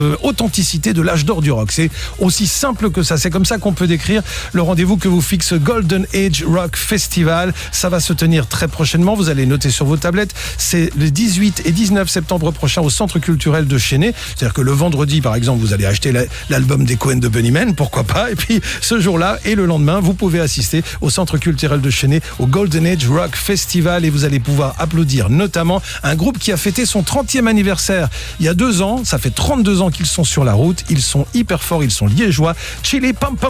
authenticité de l'âge d'or du rock. C'est aussi simple que ça. C'est comme ça qu'on peut décrire le rendez-vous que vous fixe Golden Age Rock Festival. Ça va se tenir très prochainement. Vous allez noter sur vos tablettes. C'est le 18 et 19 septembre prochain au Centre culturel de Chesnay. C'est-à-dire que le vendredi, par exemple, vous allez acheter l'album des Cohen de Bunnymen, pourquoi pas. Et puis ce jour-là et le lendemain, vous pouvez assister au Centre culturel de Chesnay au Golden Age Rock Festival et vous allez pouvoir applaudir notamment un groupe qui a fêté son 30e anniversaire il y a 2 ans. Ça fait 32 ans qu'ils sont sur la route. Ils sont hyper forts, ils sont liégeois. Chili Pom Pom